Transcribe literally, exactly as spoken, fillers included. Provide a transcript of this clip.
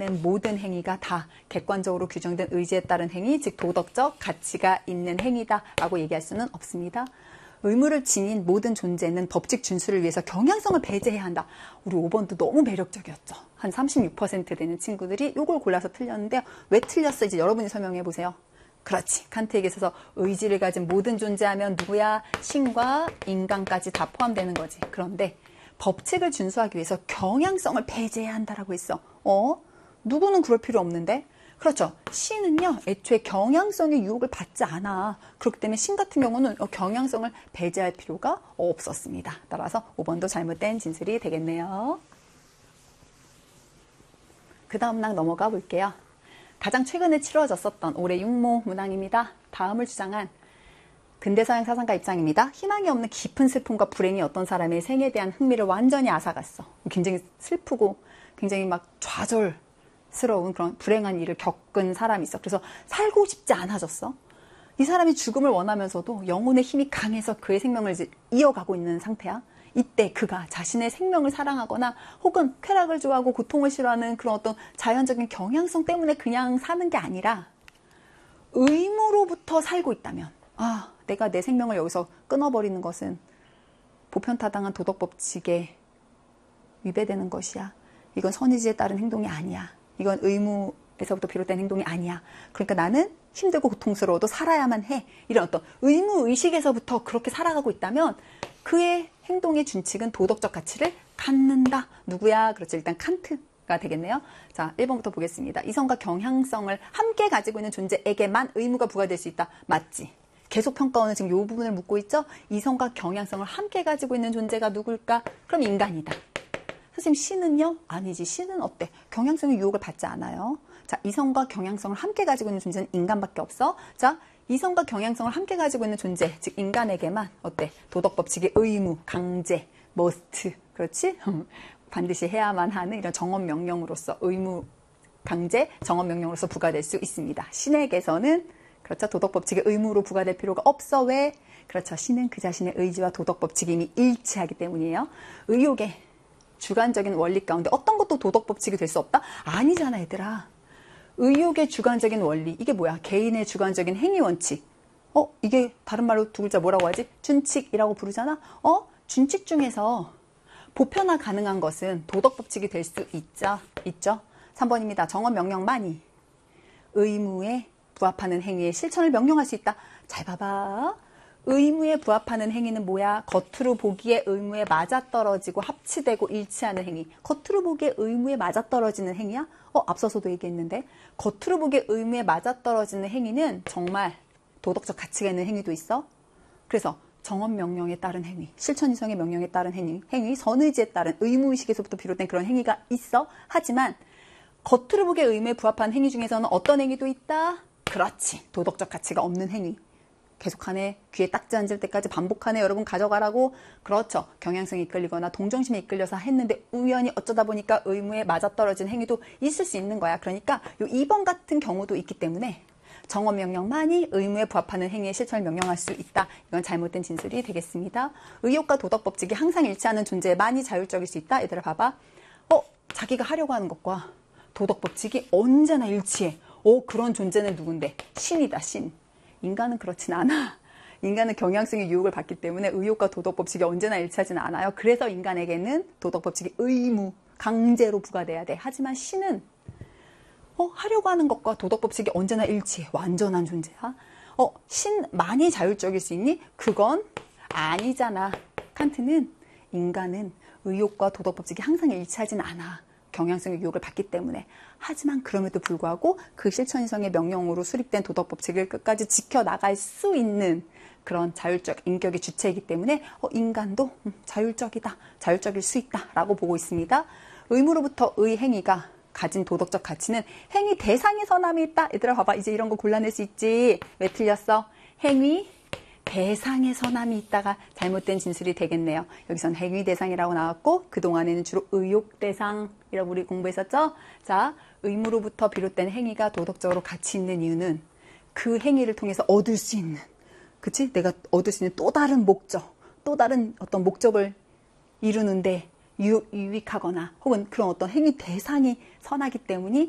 있는 모든 행위가 다 객관적으로 규정된 의지에 따른 행위, 즉 도덕적 가치가 있는 행위다라고 얘기할 수는 없습니다. 의무를 지닌 모든 존재는 법칙 준수를 위해서 경향성을 배제해야 한다. 우리 오 번도 너무 매력적이었죠. 한 삼십육 퍼센트 되는 친구들이 이걸 골라서 틀렸는데요. 왜 틀렸어? 이제 여러분이 설명해 보세요. 그렇지. 칸트에게 있어서 의지를 가진 모든 존재하면 누구야? 신과 인간까지 다 포함되는 거지. 그런데 법칙을 준수하기 위해서 경향성을 배제해야 한다라고 했어. 어? 누구는 그럴 필요 없는데? 그렇죠. 신은요, 애초에 경향성의 유혹을 받지 않아. 그렇기 때문에 신 같은 경우는 경향성을 배제할 필요가 없었습니다. 따라서 오 번도 잘못된 진술이 되겠네요. 그 다음 낭 넘어가 볼게요. 가장 최근에 치러졌었던 올해 육모 문항입니다. 다음을 주장한 근대서양 사상가 입장입니다. 희망이 없는 깊은 슬픔과 불행이 어떤 사람의 생에 대한 흥미를 완전히 앗아갔어. 굉장히 슬프고 굉장히 막 좌절스러운 그런 불행한 일을 겪은 사람이 있어. 그래서 살고 싶지 않아졌어. 이 사람이 죽음을 원하면서도 영혼의 힘이 강해서 그의 생명을 이제 이어가고 있는 상태야. 이때 그가 자신의 생명을 사랑하거나 혹은 쾌락을 좋아하고 고통을 싫어하는 그런 어떤 자연적인 경향성 때문에 그냥 사는 게 아니라 의무로부터 살고 있다면, 아, 내가 내 생명을 여기서 끊어버리는 것은 보편타당한 도덕법칙에 위배되는 것이야. 이건 선의지에 따른 행동이 아니야. 이건 의무에서부터 비롯된 행동이 아니야. 그러니까 나는 힘들고 고통스러워도 살아야만 해. 이런 어떤 의무의식에서부터 그렇게 살아가고 있다면 그의 행동의 준칙은 도덕적 가치를 갖는다. 누구야? 그렇죠. 일단 칸트가 되겠네요. 자, 일 번부터 보겠습니다. 이성과 경향성을 함께 가지고 있는 존재에게만 의무가 부과될 수 있다. 맞지? 계속 평가원은 지금 이 부분을 묻고 있죠. 이성과 경향성을 함께 가지고 있는 존재가 누굴까? 그럼 인간이다. 선생님, 신은요? 아니지. 신은 어때? 경향성의 유혹을 받지 않아요. 자, 이성과 경향성을 함께 가지고 있는 존재는 인간밖에 없어. 자, 이성과 경향성을 함께 가지고 있는 존재, 즉 인간에게만 어때? 도덕법칙의 의무, 강제, 머스트, 그렇지? 반드시 해야만 하는 이런 정언명령으로서 의무, 강제, 정언명령으로서 부과될 수 있습니다. 신에게서는 그렇죠. 도덕법칙의 의무로 부과될 필요가 없어. 왜? 그렇죠. 신은 그 자신의 의지와 도덕법칙이 이미 일치하기 때문이에요. 의욕의 주관적인 원리 가운데 어떤 것도 도덕법칙이 될 수 없다? 아니잖아, 얘들아. 의욕의 주관적인 원리, 이게 뭐야? 개인의 주관적인 행위 원칙. 어? 이게 다른 말로 두 글자 뭐라고 하지? 준칙이라고 부르잖아? 어? 준칙 중에서 보편화 가능한 것은 도덕법칙이 될 수 있죠. 있죠? 삼 번입니다. 정언명령만이 의무에 부합하는 행위의 실천을 명령할 수 있다. 잘 봐봐. 의무에 부합하는 행위는 뭐야? 겉으로 보기에 의무에 맞아떨어지고 합치되고 일치하는 행위. 겉으로 보기에 의무에 맞아떨어지는 행위야? 어, 앞서서도 얘기했는데 겉으로 보기에 의무에 맞아떨어지는 행위는 정말 도덕적 가치가 있는 행위도 있어. 그래서 정언명령에 따른 행위, 실천이성의 명령에 따른 행위, 행위, 선의지에 따른 의무의식에서부터 비롯된 그런 행위가 있어. 하지만 겉으로 보기에 의무에 부합한 행위 중에서는 어떤 행위도 있다? 그렇지. 도덕적 가치가 없는 행위. 계속하네. 귀에 딱지 앉을 때까지 반복하네. 여러분 가져가라고. 그렇죠. 경향성이 이끌리거나 동정심에 이끌려서 했는데 우연히 어쩌다 보니까 의무에 맞아떨어진 행위도 있을 수 있는 거야. 그러니까 요 이 번 같은 경우도 있기 때문에 정언명령만이 의무에 부합하는 행위의 실천을 명령할 수 있다. 이건 잘못된 진술이 되겠습니다. 의욕과 도덕법칙이 항상 일치하는 존재만이 자율적일 수 있다. 얘들아 봐봐. 어? 자기가 하려고 하는 것과 도덕법칙이 언제나 일치해. 어? 그런 존재는 누군데? 신이다. 신. 인간은 그렇진 않아. 인간은 경향성의 유혹을 받기 때문에 의욕과 도덕법칙이 언제나 일치하지는 않아요. 그래서 인간에게는 도덕법칙이 의무, 강제로 부과돼야 돼. 하지만 신은 어, 하려고 하는 것과 도덕법칙이 언제나 일치해. 완전한 존재야. 어, 신만이 자율적일 수 있니? 그건 아니잖아. 칸트는 인간은 의욕과 도덕법칙이 항상 일치하진 않아. 경향성의 유혹을 받기 때문에. 하지만 그럼에도 불구하고 그 실천이성의 명령으로 수립된 도덕법칙을 끝까지 지켜나갈 수 있는 그런 자율적 인격의 주체이기 때문에 어, 인간도 음, 자율적이다. 자율적일 수 있다. 라고 보고 있습니다. 의무로부터 의 행위가 가진 도덕적 가치는 행위 대상의 선함이 있다. 얘들아 봐봐. 이제 이런 거 골라낼 수 있지. 왜 틀렸어? 행위 대상의 선함이 있다가 잘못된 진술이 되겠네요. 여기선 행위 대상이라고 나왔고 그동안에는 주로 의욕 대상이라고 우리 공부했었죠. 자, 의무로부터 비롯된 행위가 도덕적으로 가치 있는 이유는 그 행위를 통해서 얻을 수 있는, 그치? 내가 얻을 수 있는 또 다른 목적, 또 다른 어떤 목적을 이루는데 유, 유익하거나 혹은 그런 어떤 행위 대상이 선하기 때문이